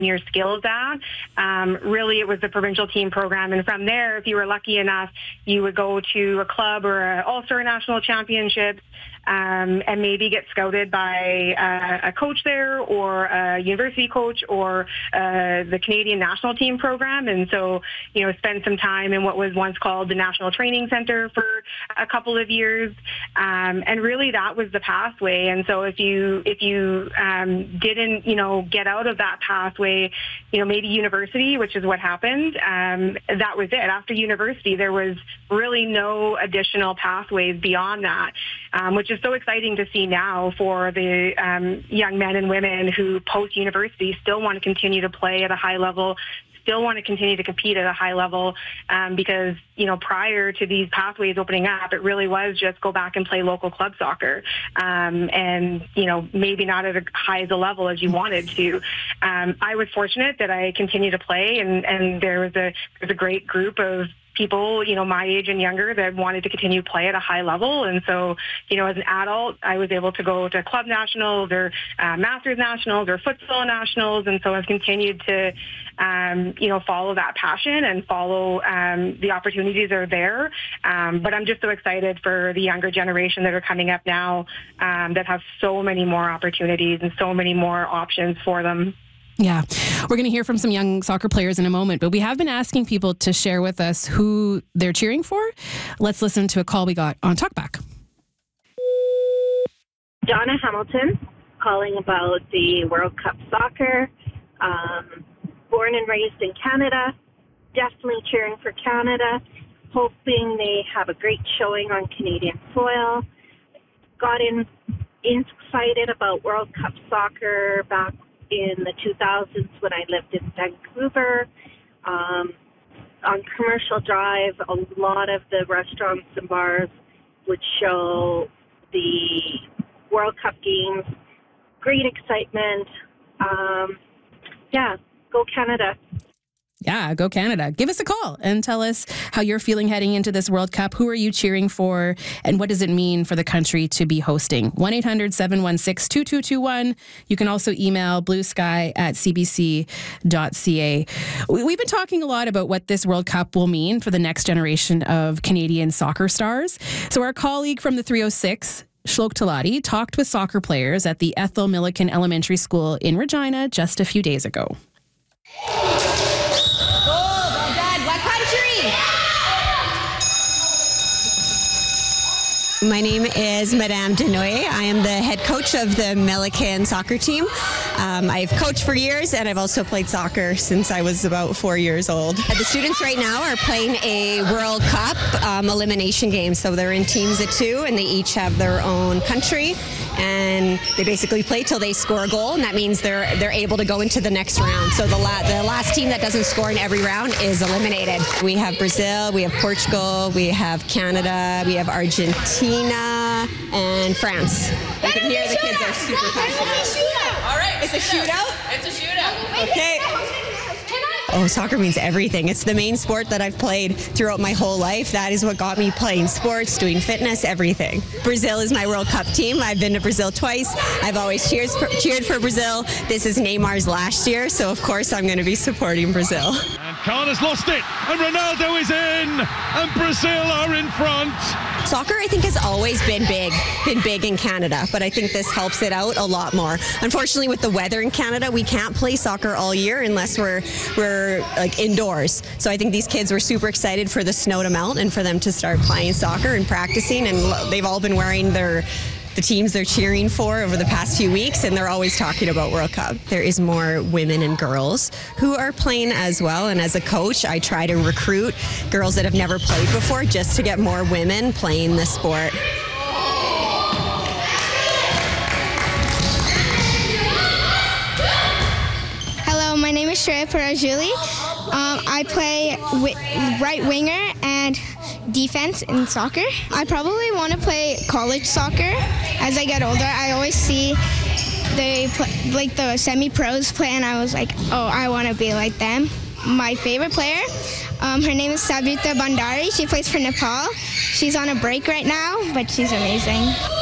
your skills at. Really, it was the provincial team program. And from there, if you were lucky enough, you would go to a club or an All-Star National Championships and maybe get scouted by a coach there or a university coach or the Canadian national team program. And so, spend some time in what was once called the National Training Center for a couple of years. And really, that was the pathway. And so if you didn't, get out of that pathway, maybe university, which is what happened, that was it. After university, there was really no additional pathways beyond that, which is so exciting to see now for the young men and women who post-university still want to continue to play at a high level, still want to continue to compete at a high level, because, prior to these pathways opening up, it really was just go back and play local club soccer. And, maybe not at as high as a level as you wanted to. I was fortunate that I continued to play, and there was a great group of people, my age and younger that wanted to continue to play at a high level. And so, as an adult, I was able to go to club nationals or masters nationals or futsal nationals. And so I've continued to, follow that passion and follow the opportunities are there. But I'm just so excited for the younger generation that are coming up now that have so many more opportunities and so many more options for them. Yeah, we're going to hear from some young soccer players in a moment, but we have been asking people to share with us who they're cheering for. Let's listen to a call we got on Talkback. Donna Hamilton, calling about the World Cup soccer. Born and raised in Canada, definitely cheering for Canada, hoping they have a great showing on Canadian soil. Got excited about World Cup soccer back in the 2000s when I lived in Vancouver. On Commercial Drive, a lot of the restaurants and bars would show the World Cup games. Great excitement. Go Canada. Yeah, go Canada. Give us a call and tell us how you're feeling heading into this World Cup. Who are you cheering for? And what does it mean for the country to be hosting? 1-800-716-2221. You can also email bluesky@cbc.ca. We've been talking a lot about what this World Cup will mean for the next generation of Canadian soccer stars. So our colleague from the 306, Shlok Talati, talked with soccer players at the Ethel Milliken Elementary School in Regina just a few days ago. My name is Madame Denoy. I am the head coach of the Milliken soccer team. I've coached for years, and I've also played soccer since I was about 4 years old. The students right now are playing a World Cup elimination game. So they're in teams of 2, and they each have their own country. And they basically play till they score a goal, and that means they're able to go into the next round. So the last team that doesn't score in every round is eliminated. We have Brazil, we have Portugal, we have Canada, we have Argentina, and France. You can hear the kids are super passionate. All right. It's a shootout? It's a shootout. Okay. Oh, soccer means everything. It's the main sport that I've played throughout my whole life. That is what got me playing sports, doing fitness, everything. Brazil is my World Cup team. I've been to Brazil twice. I've always cheered for Brazil. This is Neymar's last year, so of course I'm going to be supporting Brazil. And Khan has lost it, and Ronaldo is in, and Brazil are in front. Soccer, I think, has always been big in Canada, but I think this helps it out a lot more. Unfortunately, with the weather in Canada, we can't play soccer all year unless we're like indoors. So I think these kids were super excited for the snow to melt and for them to start playing soccer and practicing, and they've all been wearing the teams they're cheering for over the past few weeks, and they're always talking about World Cup. There is more women and girls who are playing as well, and as a coach, I try to recruit girls that have never played before just to get more women playing the sport. Hello, my name is Shreya Parajuli. I play right winger and defense in soccer. I probably want to play college soccer as I get older. I always see they play, like the semi-pros play, and I was like, oh, I want to be like them. My favorite player, her name is Sabita Bandari. She plays for Nepal. She's on a break right now, but she's amazing.